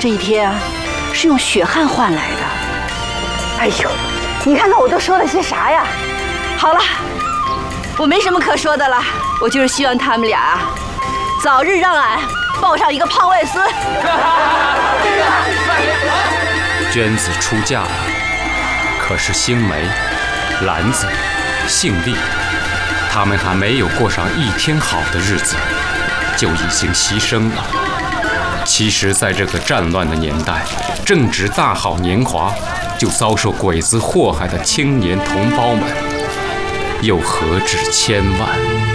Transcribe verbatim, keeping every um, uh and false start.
这一天是用血汗换来的。 哎呦，你看看我都说了些啥呀？ 好了，我没什么可说的了，我就是希望他们俩啊，早日让俺抱上一个胖外孙。 娟子出嫁了，可是星梅、兰子、杏丽，他们还没有过上一天好的日子，就已经牺牲了。其实，在这个战乱的年代，正值大好年华，就遭受鬼子祸害的青年同胞们，又何止千万？